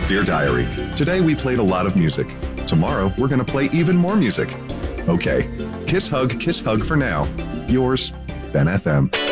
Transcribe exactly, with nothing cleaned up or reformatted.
Dear Diary, today we played a lot of music. Tomorrow we're going to play even more music. Okay, kiss, hug, kiss, hug for now. Yours, Ben F M.